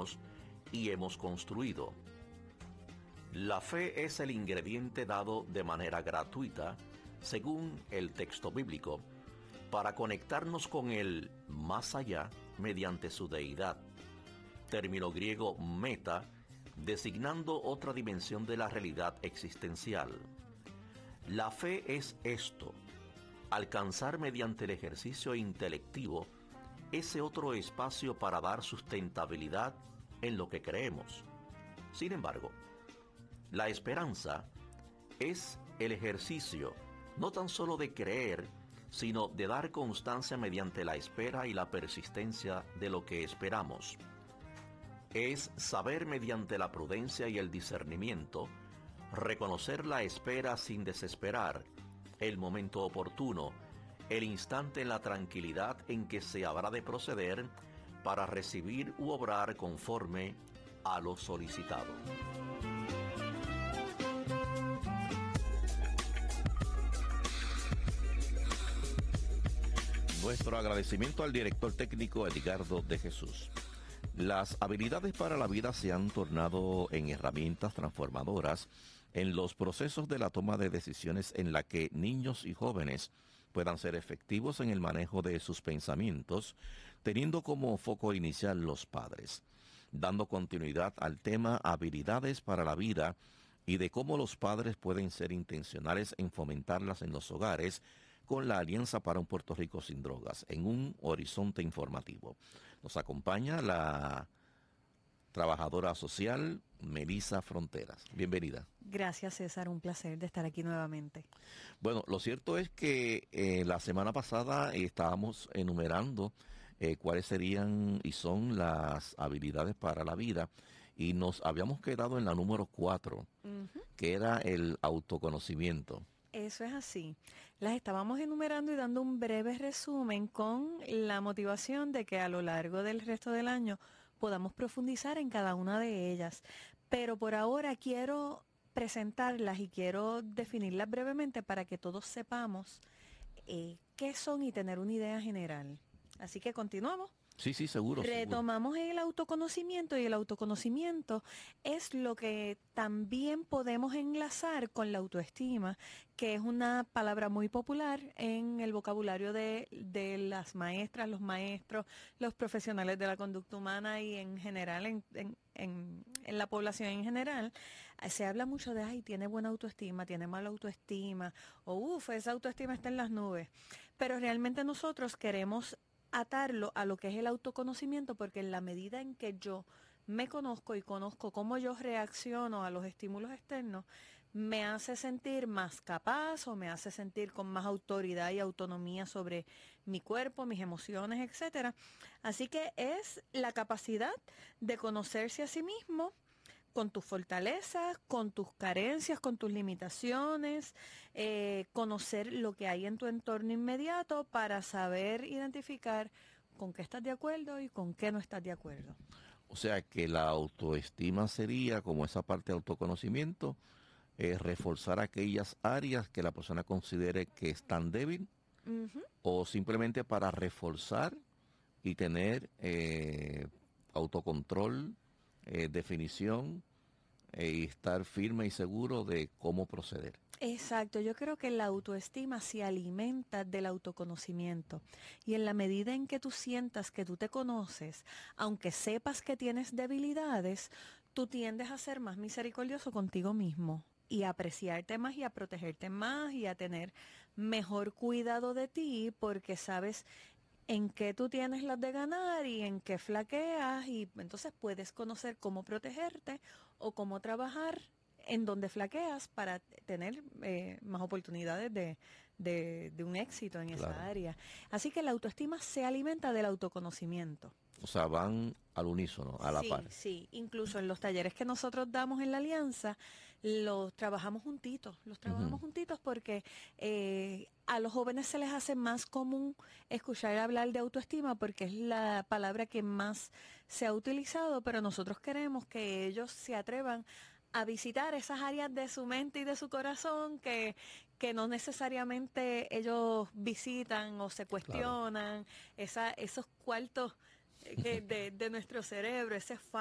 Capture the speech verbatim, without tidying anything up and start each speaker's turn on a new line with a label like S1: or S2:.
S1: tenemos y hemos construido. La fe es el ingrediente dado de manera gratuita, según el texto bíblico, para conectarnos con el más allá mediante su deidad. Término griego meta, designando otra dimensión de la realidad existencial. La fe es esto: alcanzar mediante el ejercicio intelectivo ese otro espacio para dar sustentabilidad en lo que creemos. Sin embargo, la esperanza es el ejercicio no tan solo de creer, sino de dar constancia mediante la espera y la persistencia de lo que esperamos. Es saber mediante la prudencia y el discernimiento, reconocer la espera sin desesperar, el momento oportuno, el instante en la tranquilidad en que se habrá de proceder para recibir u obrar conforme a lo solicitado. Nuestro agradecimiento al director técnico Edgardo de Jesús. Las habilidades para la vida se han tornado en herramientas transformadoras en los procesos de la toma de decisiones en la que niños y jóvenes puedan ser efectivos en el manejo de sus pensamientos, teniendo como foco inicial los padres, dando continuidad al tema habilidades para la vida y de cómo los padres pueden ser intencionales en fomentarlas en los hogares con la Alianza para un Puerto Rico sin drogas, en un horizonte informativo. Nos acompaña la trabajadora social Melissa Fronteras. Bienvenida.
S2: Gracias, César. Un placer de estar aquí nuevamente.
S1: Bueno, lo cierto es que eh, la semana pasada eh, estábamos enumerando eh, cuáles serían y son las habilidades para la vida y nos habíamos quedado en la número cuatro, uh-huh. que era el autoconocimiento.
S2: Eso es así. Las estábamos enumerando y dando un breve resumen con la motivación de que a lo largo del resto del año podamos profundizar en cada una de ellas. Pero por ahora quiero presentarlas y quiero definirlas brevemente para que todos sepamos eh, qué son y tener una idea general. Así que continuamos.
S1: Sí, sí, seguro.
S2: Retomamos seguro. El autoconocimiento, y el autoconocimiento es lo que también podemos enlazar con la autoestima, que es una palabra muy popular en el vocabulario de, de las maestras, los maestros, los profesionales de la conducta humana y en general, en, en, en, en la población en general. Se habla mucho de, ay, tiene buena autoestima, tiene mala autoestima, o uff, esa autoestima está en las nubes. Pero realmente nosotros queremos atarlo a lo que es el autoconocimiento, porque en la medida en que yo me conozco y conozco cómo yo reacciono a los estímulos externos, me hace sentir más capaz o me hace sentir con más autoridad y autonomía sobre mi cuerpo, mis emociones, etcétera. Así que es la capacidad de conocerse a sí mismo, con tus fortalezas, con tus carencias, con tus limitaciones, eh, conocer lo que hay en tu entorno inmediato para saber identificar con qué estás de acuerdo y con qué no estás de acuerdo.
S1: O sea que la autoestima sería, como esa parte de autoconocimiento, eh, reforzar aquellas áreas que la persona considere que están débil, uh-huh. o simplemente para reforzar y tener eh, autocontrol, Eh, definición eh, y estar firme y seguro de cómo proceder.
S2: Exacto, yo creo que la autoestima se alimenta del autoconocimiento, y en la medida en que tú sientas que tú te conoces, aunque sepas que tienes debilidades, tú tiendes a ser más misericordioso contigo mismo y a apreciarte más y a protegerte más y a tener mejor cuidado de ti, porque sabes en qué tú tienes las de ganar y en qué flaqueas, y entonces puedes conocer cómo protegerte o cómo trabajar en donde flaqueas para tener eh, más oportunidades de, de, de un éxito en
S1: Claro.
S2: esa área. Así que la autoestima se alimenta del autoconocimiento.
S1: O sea, van al unísono, a la
S2: sí,
S1: par.
S2: Sí, incluso en los talleres que nosotros damos en la Alianza, los trabajamos juntitos, los trabajamos uh-huh. juntitos porque eh, a los jóvenes se les hace más común escuchar hablar de autoestima porque es la palabra que más se ha utilizado, pero nosotros queremos que ellos se atrevan a visitar esas áreas de su mente y de su corazón que, que no necesariamente ellos visitan o se cuestionan, claro. esa, esos cuartos de, de, de nuestro cerebro, ese